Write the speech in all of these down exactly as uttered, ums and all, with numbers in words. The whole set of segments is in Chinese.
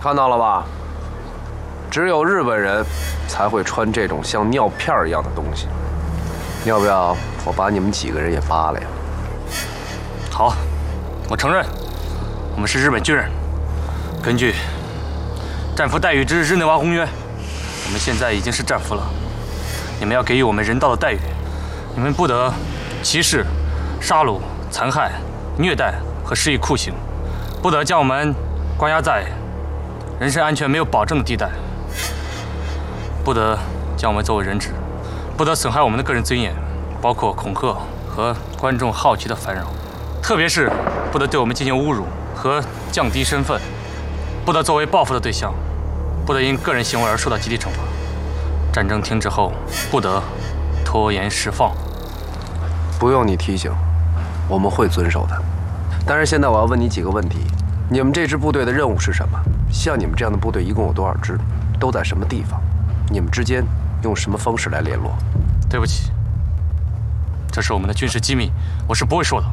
看到了吧？只有日本人才会穿这种像尿片一样的东西。要不要我把你们几个人也扒了呀？ 好，我承认，我们是日本军人。根据《战俘待遇之日内瓦公约》，我们现在已经是战俘了。你们要给予我们人道的待遇，你们不得歧视、杀戮、残害、虐待和施以酷刑，不得将我们关押在人身安全没有保证的地带，不得将我们作为人质，不得损害我们的个人尊严，包括恐吓和观众好奇的烦扰，特别是不得对我们进行侮辱和降低身份，不得作为报复的对象，不得因个人行为而受到集体惩罚。战争停止后，不得拖延释放。 不用你提醒，我们会遵守的。但是现在我要问你几个问题：你们这支部队的任务是什么？像你们这样的部队一共有多少支？都在什么地方？你们之间用什么方式来联络？ 对不起，这是我们的军事机密，我是不会说的。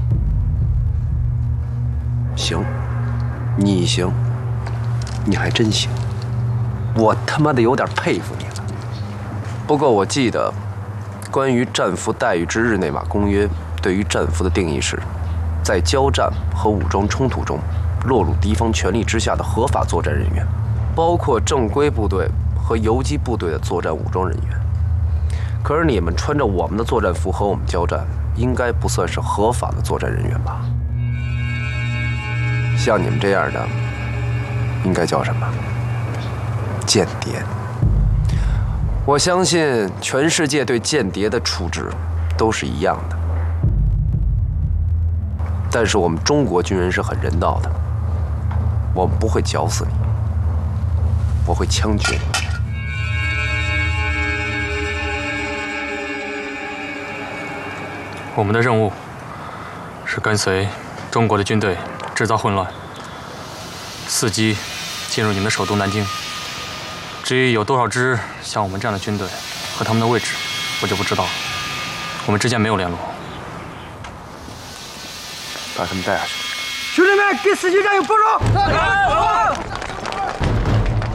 行，你行，你还真行，我他妈的有点佩服你了。不过我记得，关于战俘待遇之日内瓦公约对于战俘的定义是，在交战和武装冲突中落入敌方权力之下的合法作战人员，包括正规部队和游击部队的作战武装人员。可是你们穿着我们的作战服和我们交战，应该不算是合法的作战人员吧？像你们这样的，应该叫什么？间谍。我相信全世界对间谍的处置都是一样的，但是我们中国军人是很人道的，我们不会绞死你，我会枪决你。 我们的任务是跟随中国的军队制造混乱，伺机进入你们的首都南京。至于有多少支像我们这样的军队和他们的位置，我就不知道了。我们之间没有联络。 把他们带下去。 兄弟们，给司机加油，保重！